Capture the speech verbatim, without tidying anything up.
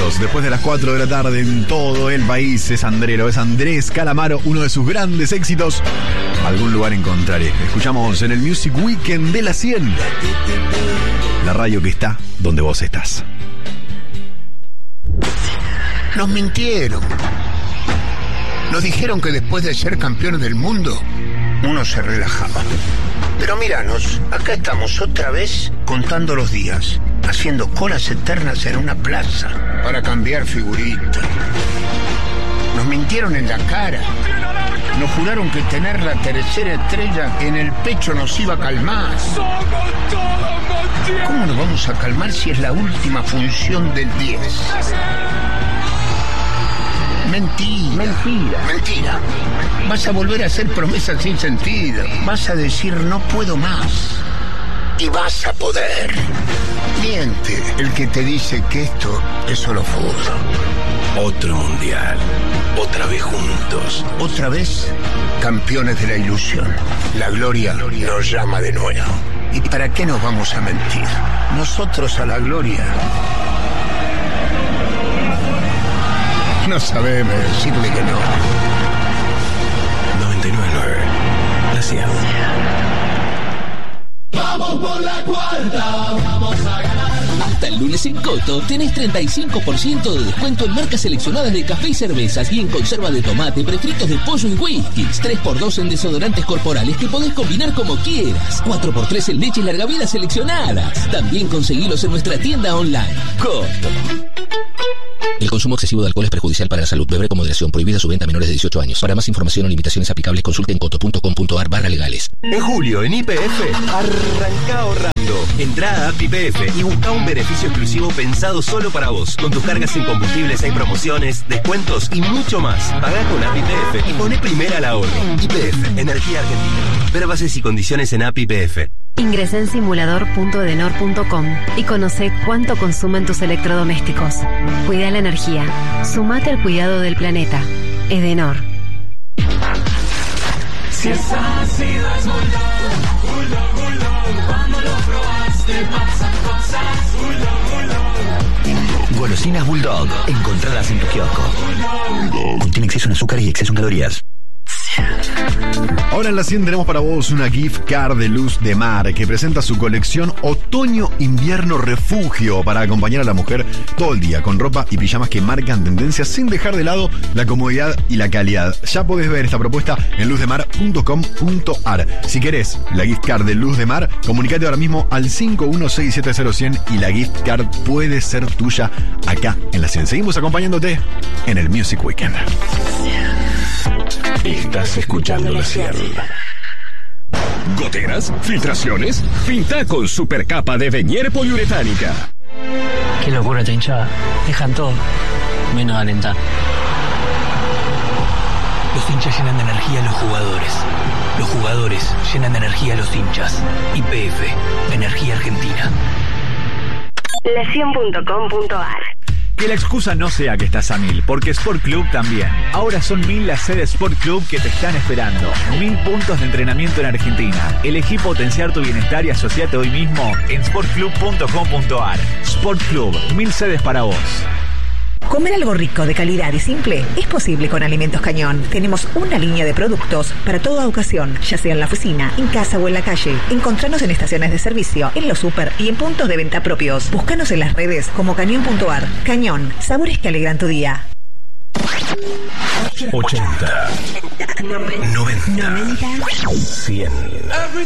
minutos después de las cuatro de la tarde en todo el país. Es Andrero, es Andrés Calamaro, uno de sus grandes éxitos. Algún lugar encontraré. Escuchamos en el Music Weekend de la cien. La radio que está donde vos estás. Nos mintieron. Nos dijeron que después de ser campeones del mundo, uno se relajaba. Pero míranos, acá estamos otra vez contando los días, haciendo colas eternas en una plaza para cambiar figuritas. Nos mintieron en la cara. Nos juraron que tener la tercera estrella en el pecho nos iba a calmar. ¿Cómo nos vamos a calmar si es la última función del diez? Mentira. Mentira. Mentira. Vas a volver a hacer promesas sin sentido. Vas a decir no puedo más. Y vas a poder. Miente el que te dice que esto es solo fútbol. Otro mundial. Otra vez juntos. Otra vez campeones de la ilusión. La gloria nos llama de nuevo. ¿Y para qué nos vamos a mentir? Nosotros a la gloria no sabemos decirle que no. noventa y nueve punto nueve. La cien. Vamos por la cuarta, vamos a ganar. Hasta el lunes en Coto tenés treinta y cinco por ciento de descuento en marcas seleccionadas de café y cervezas y en conserva de tomate, prefritos de pollo y whiskies. tres por dos en desodorantes corporales que podés combinar como quieras. cuatro por tres en leches larga vida seleccionadas. También conseguilos en nuestra tienda online. Coto. El consumo excesivo de alcohol es perjudicial para la salud. Beber con moderación. Prohibida su venta a menores de dieciocho años. Para más información o limitaciones aplicables, consulte en coto punto com punto ar barra legales. En julio, en Y P F, arranca ahorrando. Entrá a App Y P F y busca un beneficio exclusivo pensado solo para vos. Con tus cargas en combustibles hay promociones, descuentos y mucho más. Pagá con App Y P F y poné primera al ahorro. Y P F, Energía Argentina. Ver bases y condiciones en App Y P F. Ingresá en simulador punto edenor punto com y conoce cuánto consumen tus electrodomésticos. Cuida la energía. Sumate al cuidado del planeta. Edenor. Si es ácido es Bulldog, Bulldog, Bulldog. Cuando lo probaste pasa cosas. Bulldog, Bulldog. Golosinas Bulldog. Encontradas en tu kiosco. Contiene exceso en azúcar y exceso en calorías. Ahora en la cien tenemos para vos una gift card de Luz de Mar que presenta su colección Otoño-Invierno Refugio para acompañar a la mujer todo el día con ropa y pijamas que marcan tendencias sin dejar de lado la comodidad y la calidad. Ya podés ver esta propuesta en luz de mar punto com punto ar. Si querés la gift card de Luz de Mar, comunicate ahora mismo al cinco uno seis siete cero cien y la gift card puede ser tuya acá en la cien. Seguimos acompañándote en el Music Weekend. Estás escuchando la cien. ¿Goteras? ¿Filtraciones? Pinta con supercapa de Venier poliuretánica. Qué locura esta hinchada. Dejan todo, menos alentar. Los hinchas llenan de energía a los jugadores. Los jugadores llenan de energía a los hinchas. Y P F, Energía Argentina. la cien punto com punto ar. Que la excusa no sea que estás a mil, porque Sport Club también. Ahora son mil las sedes Sport Club que te están esperando. Mil puntos de entrenamiento en Argentina. Elegí potenciar tu bienestar y asociate hoy mismo en sport club punto com punto ar. Sport Club, mil sedes para vos. Comer algo rico, de calidad y simple es posible con Alimentos Cañón. Tenemos una línea de productos para toda ocasión, ya sea en la oficina, en casa o en la calle. Encontranos en estaciones de servicio, en los super y en puntos de venta propios. Búscanos en las redes como cañón punto ar. Cañón, sabores que alegran tu día. ochenta, noventa, cien.